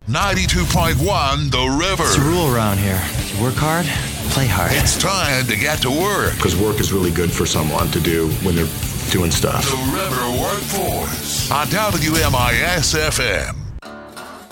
92.1 The River. It's a rule around here. You work hard, play hard. It's time to get to work. Because work is really good for someone to do when they're doing stuff. The River Workforce on WMIS FM.